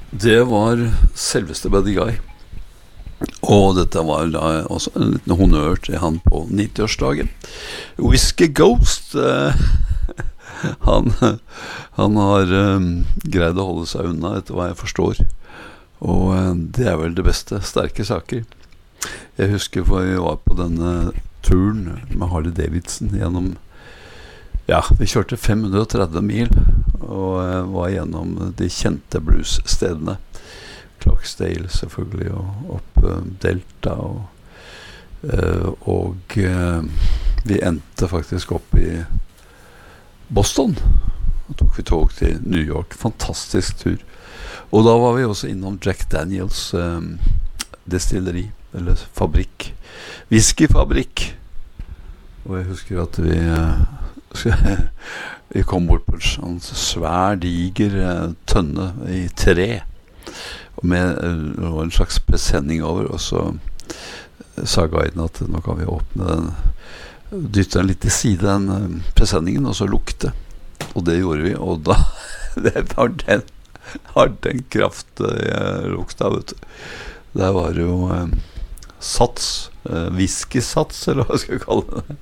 Det var selveste Buddy Guy. Og dette var da også en liten honnør til han på 90-årsdagen. Whiskey Ghost, han har greid å holde seg unna etter hva jeg forstår. Og det er vel det beste, sterke saker. Jeg husker for vi var på denne turen med Harley Davidson gjennom, ja, vi kjørte 530 mil og var gjennom de kjente bluesstedene. Clarksdale selvfølgelig, og opp Delta, og vi endte faktisk opp i Boston. Da tok vi tog til New York, fantastisk tur. Og da var vi også innom Jack Daniels destilleri, eller fabrikk, whiskyfabrikk. Og jeg husker at vi kom bort på en sånn svær, diger tønne i tre, og med en slags presenning over, og så sa guiden at nå kan vi åpne den, dytte den litt til side, den presenningen, og så lukte. Og det gjorde vi, og da det var den kraft jeg lukta, vet du. Der var det jo sats, whiskysats, eller hva skal jeg kalle det.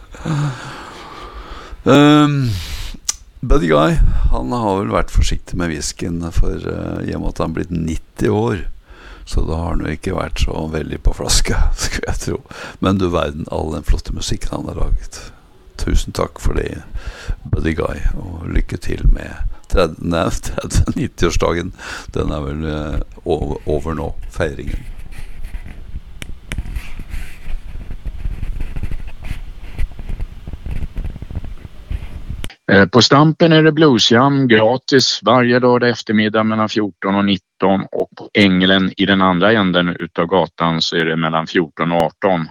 Buddy Guy, han har vel vært forsiktig med whiskyen for i og med at han blitt 90 år, så da har han jo ikke vært så veldig på flaske, skulle jeg tro. Men du verden, all den flotte musikken han har laget. Tusen takk for det, Buddy Guy, og lykke til med 90-årsdagen. Den er vel over nå, feiringen. På Stampen är det bluesjam gratis varje lördag eftermiddag mellan 14 och 19, och på Änglen i den andra änden utav gatan så är det mellan 14 och 18.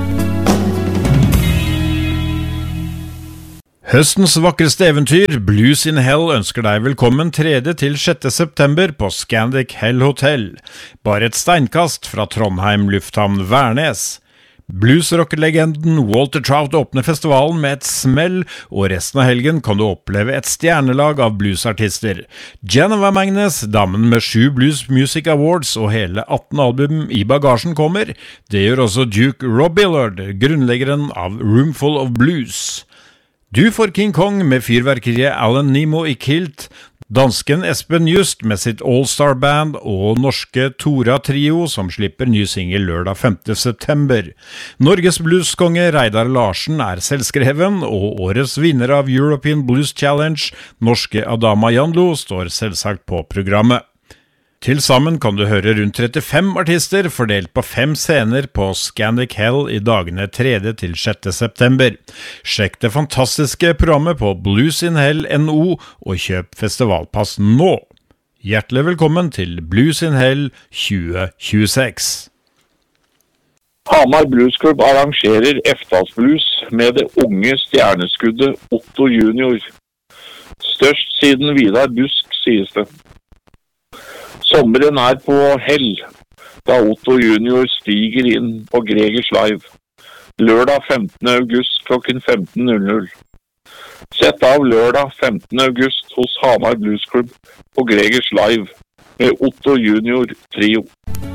Høstens vakreste eventyr, Blues in Hell, ønsker deg velkommen 3. til 6. september på Scandic Hell Hotel. Bare et steinkast fra Trondheim lufthavn Værnes. Bluesrock-legenden Walter Trout åpner festivalen med et smell, og resten av helgen kan du oppleve et stjernelag av bluesartister. Genova Magnus, damen med 7 Blues Music Awards og hele 18 album i bagasjen kommer. Det gjør også Duke Robillard, grunnleggeren av Roomful of Blues. Du får King Kong med fyrverkeriet Alan Nemo i kilt, dansken Espen Just med sitt All-Star Band og norske Tora Trio som slipper ny single lørdag 5. september. Norges blueskonge Reidar Larsen er selvskreven, og årets vinner av European Blues Challenge, norske Adama Janlo, står selvsagt på programmet. Til sammen kan du høre rundt 35 artister fordelt på 5 scener på Scandic Hell i dagene 3. til 6. september. Sjekk det fantastiske programmet på bluesinhell.no og kjøp festivalpass nå. Hjertelig velkommen til Blues in Hell 2026. Hamar Bluesklubb arrangerer Eftalsblues med det unge stjerneskuddet Otto Junior. Størst siden Vidar Busk, sies det. Sommeren er på hell, da Otto Junior stiger inn på Gregers Live. Lørdag 15. august klokken 15.00. Sett av lørdag 15. august hos Hamar Bluesklubb på Gregers Live med Otto Junior Trio.